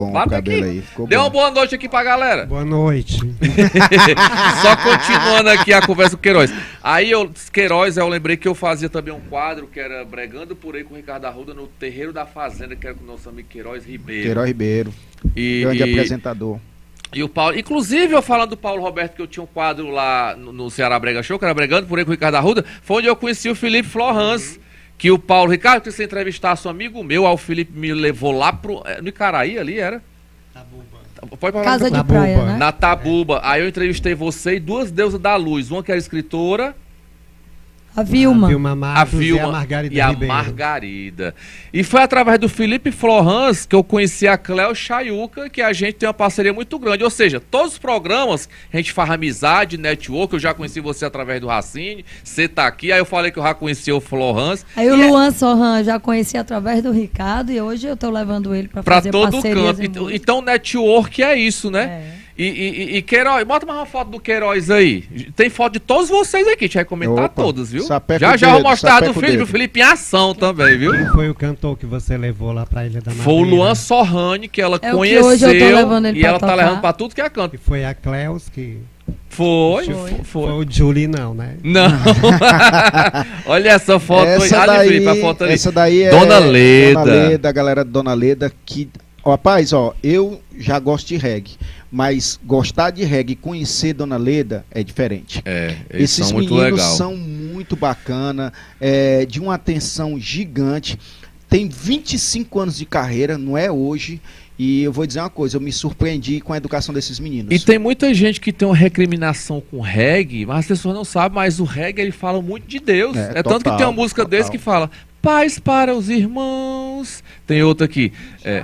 Bom, Bata o cabelo aqui. aí, ficou Dê bom. uma boa noite aqui pra galera. Boa noite. Só continuando aqui a conversa com o Queiroz. Aí Queiroz, eu lembrei que eu fazia também um quadro que era Bregando por aí com o Ricardo Arruda no Terreiro da Fazenda, que era com o nosso amigo Queiroz Ribeiro. Queiroz Ribeiro, E, grande apresentador. E o Paulo, inclusive eu falando do Paulo Roberto, que eu tinha um quadro lá no Ceará Brega Show, que era Bregando por aí com o Ricardo Arruda, foi onde eu conheci o Felipe Florence. Que o Paulo, Ricardo, que você entrevistasse um amigo meu, aí o Felipe me levou lá no Icaraí ali, era? Tabuba. Pode falar. Casa de Tabuba. praia, né? Na Tabuba. Aí eu entrevistei você e duas deusas da luz. Uma que era escritora, A Vilma. A Vilma a Matos Vilma e a Margarida e a Ribeiro. Margarida. E foi através do Felipe Florence que eu conheci a Cléo Chayuca, que a gente tem uma parceria muito grande. Ou seja, todos os programas, a gente faz amizade, network. Eu já conheci você através do Racine, você tá aqui. Aí eu falei que eu já conheci o Florence. Aí o Luan Sorran já conheci através do Ricardo e hoje eu tô levando ele pra Pra fazer todo parcerias canto. em Então, música. então, network é isso, né? É. E Queiroz, bota mais uma foto do Queiroz aí. Tem foto de todos vocês aqui, a gente vai comentar Opa, todas, viu? sapeca Já o já vou dedo, mostrar do sapeca o Felipe, dedo. o Felipe em ação também, viu? Quem foi o cantor que você levou lá pra Ilha da Madeira? Foi o Luan Sorrani que ela É o que conheceu hoje eu tô levando ele e pra ela tá tocar. levando pra tudo que é canto. E foi a Cleus que... Foi. Foi o Julie não, né? Não. Olha essa foto aí. Essa Olha, daí, Felipe, a foto ali. essa daí é Dona Leda. Dona Leda, a galera de Dona Leda, que... Ó, rapaz, ó, eu já gosto de reggae, mas gostar de reggae e conhecer Dona Leda é diferente. É, eles Esses são muito meninos legal. são muito bacana, de uma atenção gigante. Tem 25 anos de carreira, não é hoje. E eu vou dizer uma coisa, eu me surpreendi com a educação desses meninos. E tem muita gente que tem uma recriminação com reggae, mas as pessoas não sabem, mas o reggae ele fala muito de Deus. É tanto que total, tem uma música total. desse que fala paz para os irmãos. Tem outra aqui.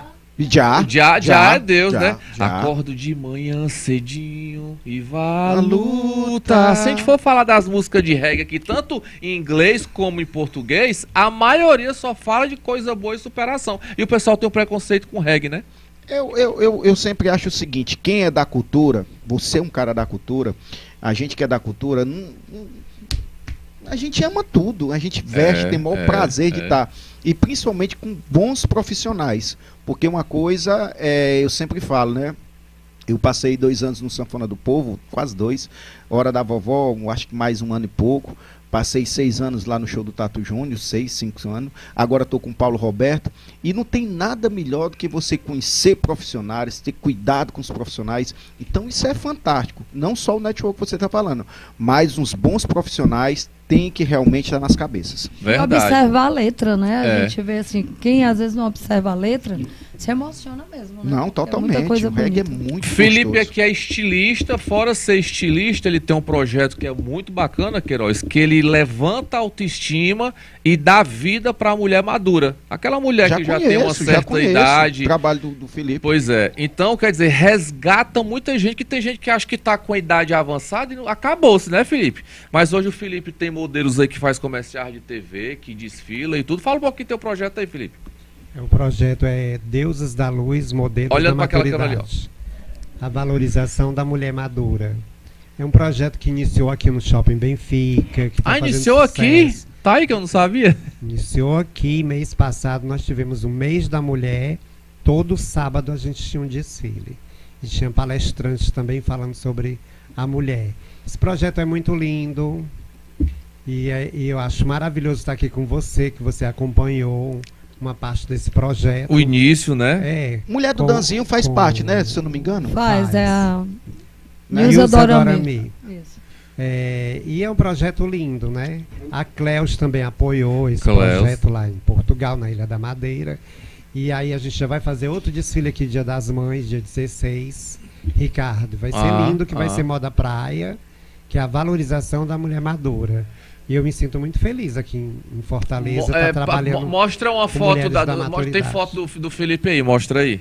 Já é Deus, já, né? já. Acordo de manhã cedinho e vá à A luta. luta. Se a gente for falar das músicas de reggae aqui, tanto em inglês como em português, a maioria só fala de coisa boa e superação. E o pessoal tem um preconceito com reggae, né? Eu sempre acho o seguinte, quem é da cultura, você é um cara da cultura, a gente que é da cultura, a gente ama tudo, a gente veste, tem o maior prazer de estar. E principalmente com bons profissionais. Porque uma coisa, eu sempre falo, né? Eu passei 2 anos no Sanfona do Povo, quase 2. Hora da Vovó, acho que mais 1 ano e pouco. Passei 6 anos lá no show do Tato Júnior, 6, 5 anos. Agora estou com o Paulo Roberto. E não tem nada melhor do que você conhecer profissionais, ter cuidado com os profissionais. Então isso é fantástico. Não só o network que você está falando, mas uns bons profissionais têm que realmente estar nas cabeças. Verdade. Observar a letra, né? A É. gente vê assim, quem às vezes não observa a letra, se emociona mesmo, né? Não, Porque é totalmente. muita coisa O reggae é bonita. muito Felipe gostoso. aqui é estilista, fora ser estilista, ele tem um projeto que é muito bacana, Queiroz, que ele levanta a autoestima e dá vida para a mulher madura. Aquela mulher que já tem uma certa idade. o trabalho do Felipe. Pois é. Então, quer dizer, resgata muita gente, que tem gente que acha que tá com a idade avançada e acabou-se, né, Felipe? Mas hoje o Felipe tem modelos aí que faz comerciais de TV, que desfila e tudo. Fala um pouquinho do teu projeto aí, Felipe. O projeto é Deuses da Luz, Modelos Olhando da pra aquela câmera Maturidade. A valorização da mulher madura. É um projeto que iniciou aqui no Shopping Benfica. Que tá fazendo Iniciou aqui? sucesso. Tá aí que eu não sabia. Iniciou aqui, mês passado nós tivemos o mês da mulher. Todo sábado a gente tinha um desfile. E tinha palestrantes também falando sobre a mulher. Esse projeto é muito lindo. E eu acho maravilhoso estar aqui com você, que você acompanhou uma parte desse projeto. O início, né? É. Mulher do Danzinho faz parte, né? Se eu não me engano. Faz, é a Né? Nilza Nilza Dorami. Dorami. Isso. E é um projeto lindo, né? A Cleus também apoiou esse Cleus. projeto lá em Portugal, na Ilha da Madeira. E aí a gente já vai fazer outro desfile aqui, Dia das Mães, dia 16. Ricardo, vai ser lindo, que vai ser moda praia, que é a valorização da mulher madura. E eu me sinto muito feliz aqui em Fortaleza, tá trabalhando. Mostra uma com foto mulheres da tem maturidade. foto do Felipe aí, mostra aí.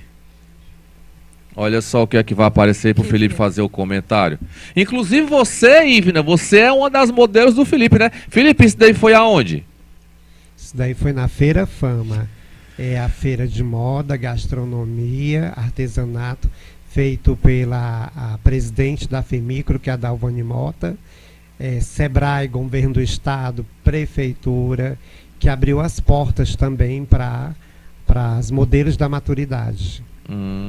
Olha só o que é que vai aparecer aí pro Felipe fazer o comentário. Inclusive você, Ivna, você é uma das modelos do Felipe, né? Felipe, isso daí foi aonde? Isso daí foi na Feira Fama. É a feira de moda, gastronomia, artesanato, feito pela a presidente da FEMICRO, que é a Dalvani Mota, Sebrae, Governo do Estado, Prefeitura, que abriu as portas também para as modelos da maturidade.